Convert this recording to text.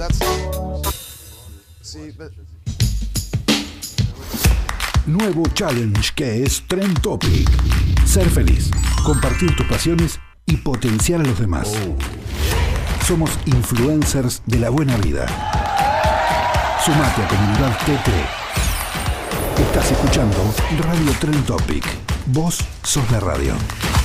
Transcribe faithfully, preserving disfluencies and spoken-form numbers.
Nuevo challenge que es Trend Topic. Ser feliz, compartir tus pasiones y potenciar a los demás. Oh. Somos influencers de la buena vida. Sumate a Comunidad T T. Estás escuchando Radio Trend Topic. Vos sos la radio.